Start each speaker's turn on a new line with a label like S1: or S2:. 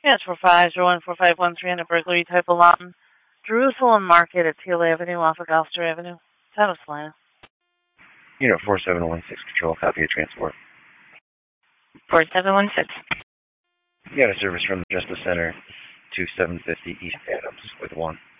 S1: Yes, 45014513 a burglary type alarm. Jerusalem Market at Teal Avenue off of Gloucester Avenue. Town of Salina.
S2: Unit 4716, control, copy of transport.
S3: 4716.
S2: You got a service from the Justice Center to 750 East Adams with 1.